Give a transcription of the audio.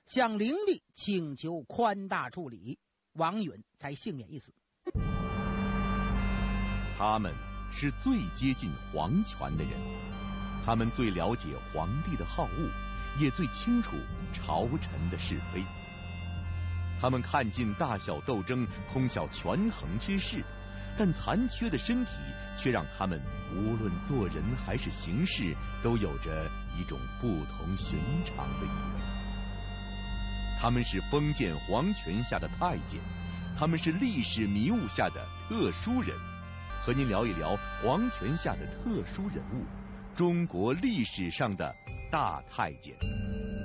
向灵帝请求宽大处理，王允才幸免一死。 他们是最接近皇权的人，他们最了解皇帝的好恶，也最清楚朝臣的是非。他们看尽大小斗争，通晓权衡之事，但残缺的身体却让他们无论做人还是行事，都有着一种不同寻常的意味。他们是封建皇权下的太监，他们是历史迷雾下的特殊人。和您聊一聊皇权下的特殊人物，中国历史上的大太监。